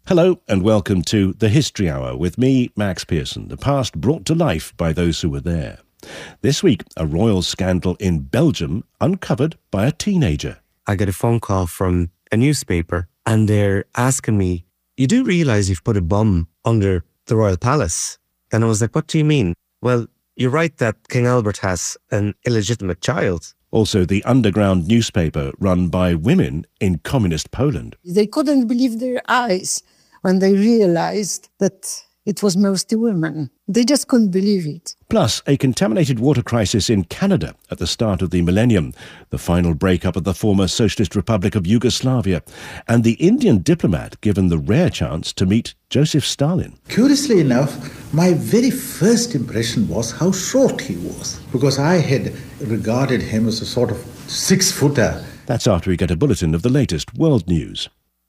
Hello and welcome to The History Hour with me, Max Pearson, the past brought to life by those who were there. This week, a royal scandal in Belgium uncovered by a teenager. I got a phone call from a newspaper and they're asking me, you do realise you've put a bomb under the Royal Palace? And I was like, what do you mean? Well, you're right that King Albert has an illegitimate child. Also, the underground newspaper run by women in communist Poland. They couldn't believe their eyes when they realized that it was mostly women. They just couldn't believe it. Plus, a contaminated water crisis in Canada at the start of the millennium, the final breakup of the former Socialist Republic of Yugoslavia, and the Indian diplomat given the rare chance to meet Joseph Stalin. Curiously enough, my very first impression was how short he was, because I had regarded him as a sort of 6-footer. That's after we get a bulletin of the latest world news.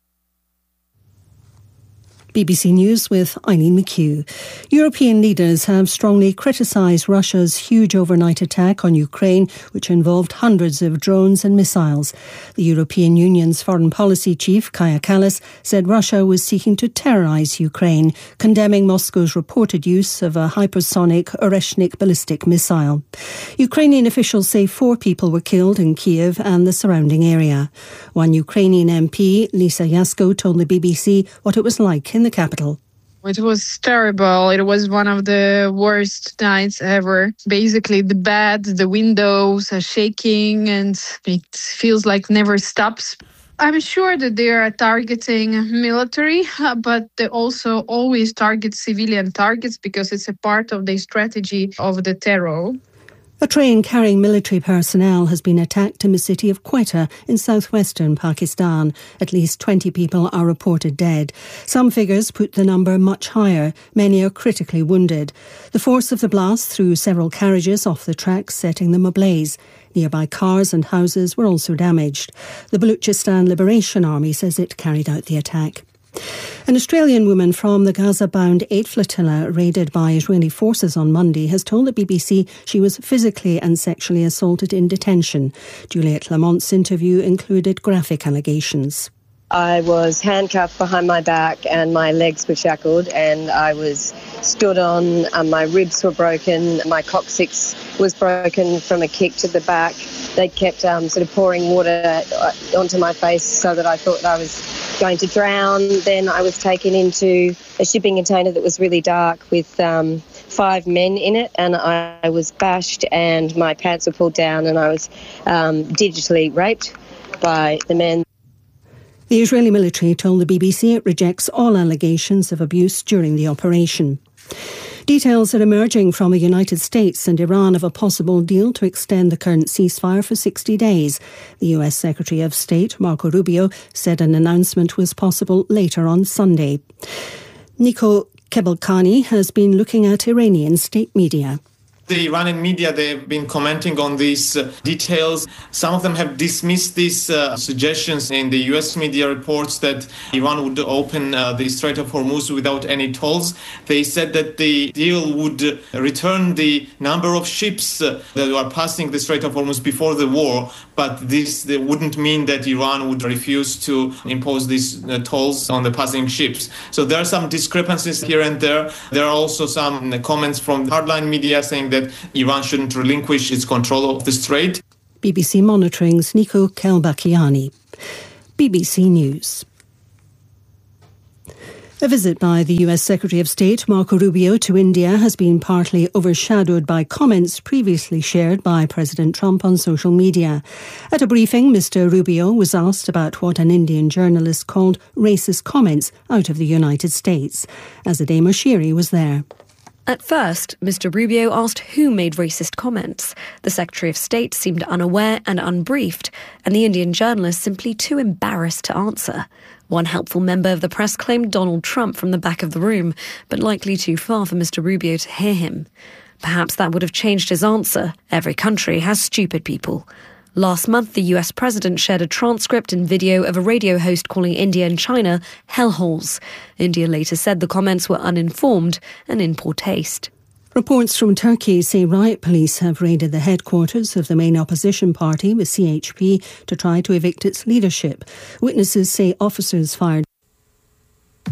BBC News with Eileen McHugh. European leaders have strongly criticised Russia's huge overnight attack on Ukraine, which involved hundreds of drones and missiles. The European Union's foreign policy chief, Kaja Kallas, said Russia was seeking to terrorise Ukraine, condemning Moscow's reported use of a hypersonic Oreshnik ballistic missile. Ukrainian officials say 4 people were killed in Kiev and the surrounding area. One Ukrainian MP, Lisa Yasko, told the BBC what it was like in the capital. It was terrible. It was one of the worst nights ever. Basically, the bed, the windows are shaking and it feels like never stops. I'm sure that they are targeting military, but they also always target civilian targets because it's a part of the strategy of the terror. A train carrying military personnel has been attacked in the city of Quetta in southwestern Pakistan. At least 20 people are reported dead. Some figures put the number much higher. Many are critically wounded. The force of the blast threw several carriages off the tracks, setting them ablaze. Nearby cars and houses were also damaged. The Baluchistan Liberation Army says it carried out the attack. An Australian woman from the Gaza-bound 8 flotilla raided by Israeli forces on Monday has told the BBC she was physically and sexually assaulted in detention. Juliette Lamont's interview included graphic allegations. I was handcuffed behind my back and my legs were shackled and I was stood on, my ribs were broken, my coccyx was broken from a kick to the back. They kept sort of pouring water onto my face so that I thought I was going to drown. Then I was taken into a shipping container that was really dark with 5 men in it and I was bashed and my pants were pulled down and I was digitally raped by the men. The Israeli military told the BBC it rejects all allegations of abuse during the operation. Details are emerging from the United States and Iran of a possible deal to extend the current ceasefire for 60 days. The US Secretary of State, Marco Rubio, said an announcement was possible later on Sunday. Niko Kebalkani has been looking at Iranian state media. The Iranian media, they've been commenting on these details. Some of them have dismissed these suggestions in the US media reports that Iran would open the Strait of Hormuz without any tolls. They said that the deal would return the number of ships that were passing the Strait of Hormuz before the war, but this wouldn't mean that Iran would refuse to impose these tolls on the passing ships. So there are some discrepancies here and there. There are also some comments from hardline media saying that Iran shouldn't relinquish its control of the strait. BBC Monitoring's Niko Kelbakiani. BBC News. A visit by the US Secretary of State, Marco Rubio, to India has been partly overshadowed by comments previously shared by President Trump on social media. At a briefing, Mr. Rubio was asked about what an Indian journalist called racist comments out of the United States. Azadeh Moshiri was there. At first, Mr. Rubio asked who made racist comments. The Secretary of State seemed unaware and unbriefed, and the Indian journalist simply too embarrassed to answer. One helpful member of the press claimed Donald Trump from the back of the room, but likely too far for Mr. Rubio to hear him. Perhaps that would have changed his answer. Every country has stupid people. Last month, the US president shared a transcript and video of a radio host calling India and China hellholes. India later said the comments were uninformed and in poor taste. Reports from Turkey say riot police have raided the headquarters of the main opposition party, the CHP, to try to evict its leadership. Witnesses say officers fired.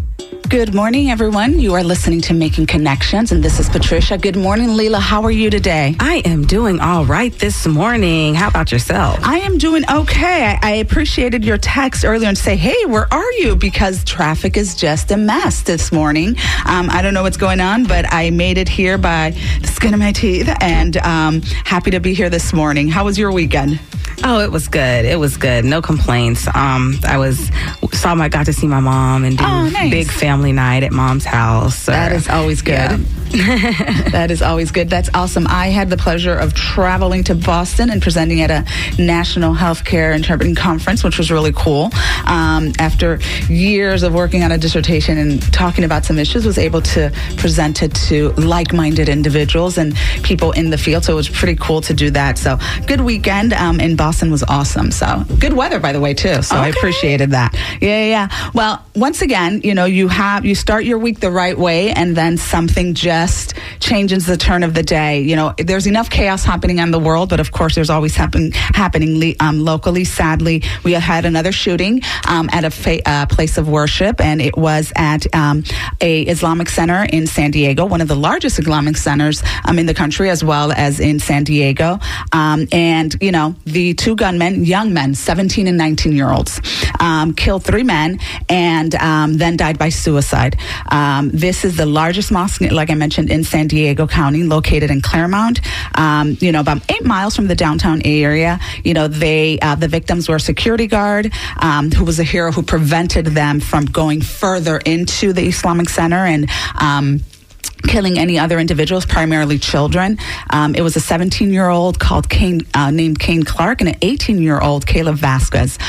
Good morning, everyone. You are listening to Making Connections, and this is Patricia. Good morning, Leila. How are you today? I am doing all right this morning. How about yourself? I am doing okay. I appreciated your text earlier and say, hey, where are you? Because traffic is just a mess this morning. I don't know what's going on, but I made it here by the skin of my teeth, and happy to be here this morning. How was your weekend? Oh, it was good. It was good. No complaints. Got to see my mom and do nice. Big family night at mom's house. That is always good. Yeah. That is always good. That's awesome. I had the pleasure of traveling to Boston and presenting at a National Healthcare Interpreting Conference, which was really cool. After years of working on a dissertation and talking about some issues, was able to present it to like-minded individuals and people in the field. So it was pretty cool to do that. So good weekend in Boston was awesome. So good weather, by the way, too. So I appreciated that. Yeah. Well, once again, you start your week the right way, and then something just changes the turn of the day. There's enough chaos happening in the world, but of course there's always happening locally. Sadly, we had another shooting at a place of worship, and it was at a Islamic center in San Diego, one of the largest Islamic centers in the country, as well as in San Diego. And the two gunmen, young men, 17 and 19-year-olds, killed 3 men and then died by suicide. This is the largest mosque, like I mentioned, in San Diego County, located in Claremont, about 8 miles from the downtown area. The victims were a security guard who was a hero who prevented them from going further into the Islamic Center and killing any other individuals, primarily children. It was a 17-year-old named Kane Clark and an 18-year-old Caleb Vasquez.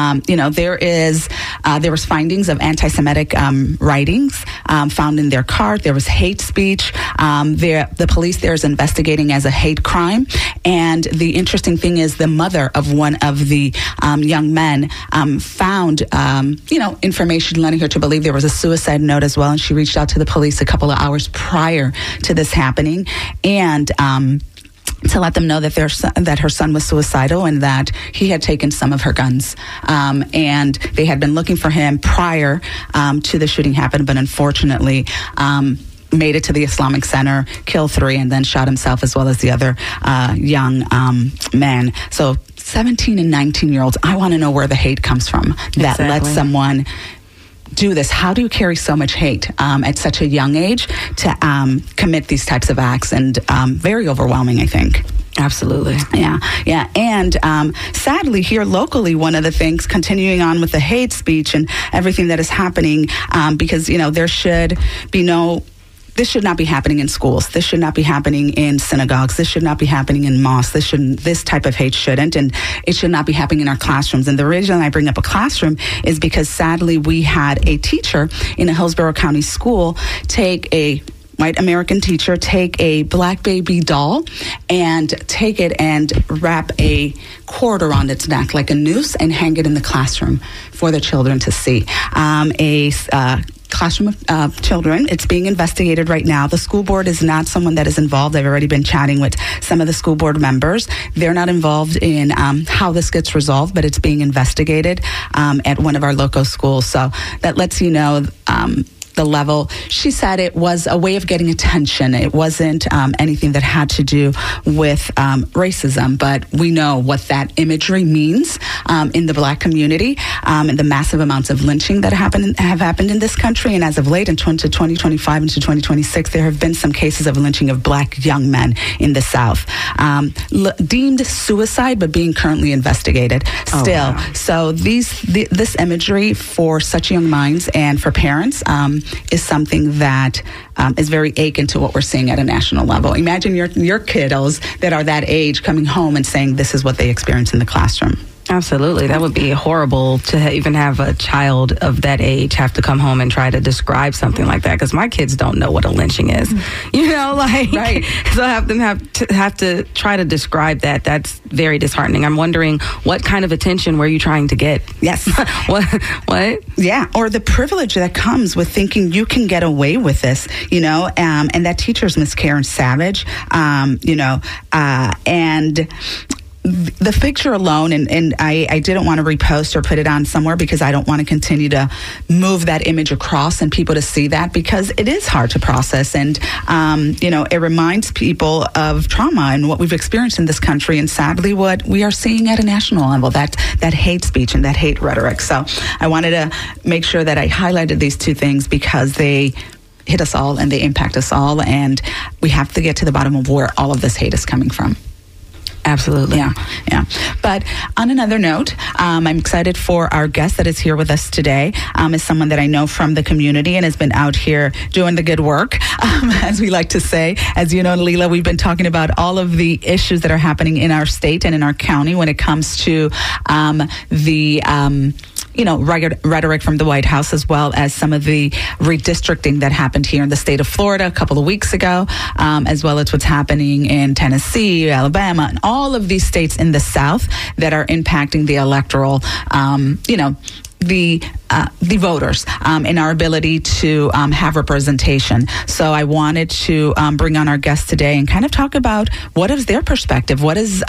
There was findings of anti-Semitic writings found in their car. There was hate speech. The police there is investigating as a hate crime. And the interesting thing is the mother of one of the young men found, information letting her to believe there was a suicide note as well. And she reached out to the police a couple of hours prior to this happening, and to let them know that her son was suicidal and that he had taken some of her guns. And they had been looking for him prior to the shooting happened, but unfortunately made it to the Islamic Center, killed 3, and then shot himself as well as the other young man. So 17 and 19-year-olds, I want to know where the hate comes from that lets someone do this. How do you carry so much hate at such a young age to commit these types of acts? And very overwhelming, I think. Absolutely. Yeah. And sadly, here locally, one of the things, continuing on with the hate speech and everything that is happening, because, there should be this should not be happening in schools. This should not be happening in synagogues. This should not be happening in mosques. This type of hate shouldn't, and it should not be happening in our classrooms. And the reason I bring up a classroom is because sadly we had a teacher in a Hillsborough County school take a white American teacher take a black baby doll and take it and wrap a cord around its neck like a noose and hang it in the classroom for the children to see. Classroom of children. It's being investigated right now. The school board is not someone that is involved. I've already been chatting with some of the school board members. They're not involved in how this gets resolved, but it's being investigated at one of our local schools. So that lets you know the level. She said it was a way of getting attention. It wasn't anything that had to do with racism, but we know what that imagery means in the black community and the massive amounts of lynching that have happened in this country. And as of late, in 2025 into 2026, there have been some cases of lynching of black young men in the South, deemed suicide, but being currently investigated still. Wow. So this imagery for such young minds and for parents is something that is very akin to what we're seeing at a national level. Imagine your kiddos that are that age coming home and saying this is what they experience in the classroom. Absolutely. That would be horrible to even have a child of that age have to come home and try to describe something like that, because my kids don't know what a lynching is. Right. So have to try to describe that. That's very disheartening. I'm wondering, what kind of attention were you trying to get? Yes. What? Yeah. Or the privilege that comes with thinking you can get away with this, and that teacher's Miss Karen Savage, and the picture alone, and I didn't want to repost or put it on somewhere because I don't want to continue to move that image across and people to see that, because it is hard to process. And, it reminds people of trauma and what we've experienced in this country, and sadly what we are seeing at a national level, that hate speech and that hate rhetoric. So I wanted to make sure that I highlighted these two things because they hit us all and they impact us all, and we have to get to the bottom of where all of this hate is coming from. Absolutely. Yeah. But on another note, I'm excited for our guest that is here with us today. Is someone that I know from the community and has been out here doing the good work, as we like to say. As you know, Leila, we've been talking about all of the issues that are happening in our state and in our county when it comes to rhetoric from the White House, as well as some of the redistricting that happened here in the state of Florida a couple of weeks ago, as well as what's happening in Tennessee, Alabama, and all of these states in the South that are impacting the electoral, the voters in our ability to have representation. So I wanted to bring on our guest today and kind of talk about what is their perspective, what is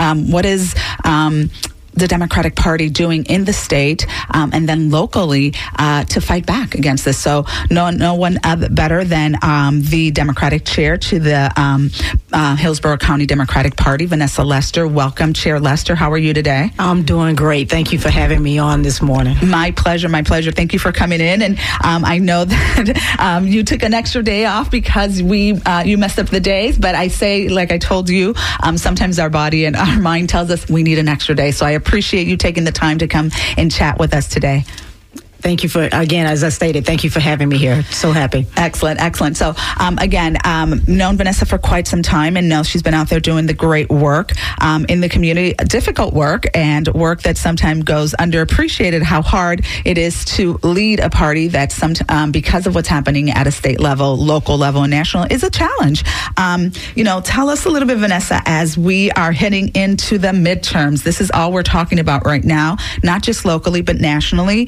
the Democratic Party doing in the state and then locally to fight back against this. So no one better than the Democratic chair to the Hillsborough County Democratic Party, Vanessa Lester. Welcome, Chair Lester. How are you today? I'm doing great. Thank you for having me on this morning. My pleasure. Thank you for coming in. And I know that you took an extra day off because you messed up the days. But I say, like I told you, sometimes our body and our mind tells us we need an extra day. So I appreciate you taking the time to come and chat with us today. Thank you again, as I stated, thank you for having me here. So happy. Excellent. So, known Vanessa for quite some time and know she's been out there doing the great work in the community, difficult work and work that sometimes goes underappreciated, how hard it is to lead a party that because of what's happening at a state level, local level, and national is a challenge. Tell us a little bit, Vanessa, as we are heading into the midterms. This is all we're talking about right now, not just locally, but nationally.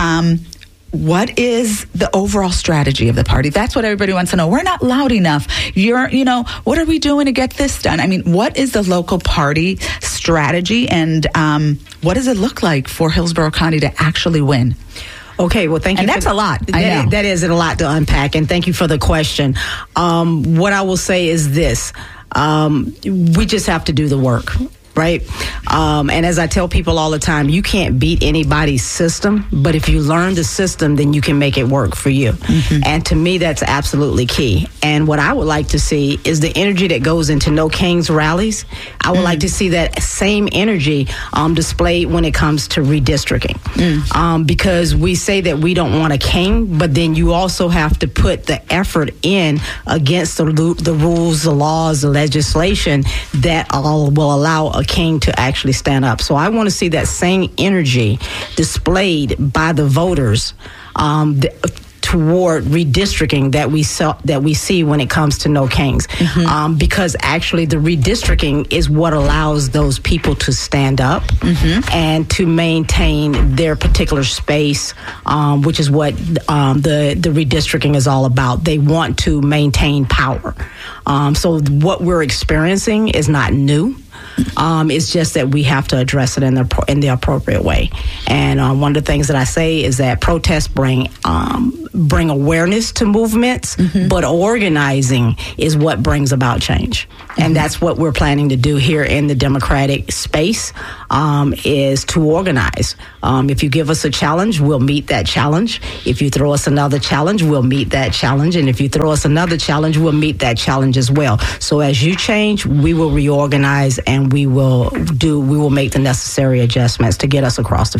What is the overall strategy of the party? That's what everybody wants to know. We're not loud enough. What are we doing to get this done? I mean, what is the local party strategy, and what does it look like for Hillsborough County to actually win? Okay, well, thank you. And that's a lot. I know. That is a lot to unpack, and thank you for the question. What I will say is this. We just have to do the work. Right. And as I tell people all the time, you can't beat anybody's system, but if you learn the system, then you can make it work for you. Mm-hmm. And to me, that's absolutely key. And what I would like to see is the energy that goes into No Kings rallies. I would like to see that same energy displayed when it comes to redistricting. Because we say that we don't want a king, but then you also have to put the effort in against the rules, the laws, the legislation that will allow a king to actually stand up. So I want to see that same energy displayed by the voters toward redistricting that we see when it comes to No Kings. Mm-hmm. Because actually the redistricting is what allows those people to stand up and to maintain their particular space, which is what the redistricting is all about. They want to maintain power. So what we're experiencing is not new. It's just that we have to address it in the appropriate way. And one of the things that I say is that protests bring awareness to movements, but organizing is what brings about change. And that's what we're planning to do here in the Democratic space, is to organize. If you give us a challenge, we'll meet that challenge. If you throw us another challenge, we'll meet that challenge. And if you throw us another challenge, we'll meet that challenge as well. So as you change, we will reorganize and we will make the necessary adjustments to get us across the